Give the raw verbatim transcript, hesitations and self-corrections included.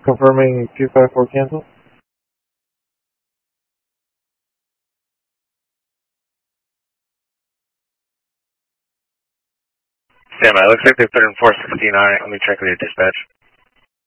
Confirming two five four cancel. Stand by. Looks like they're third and four sixteen. All right, let me check with your dispatch.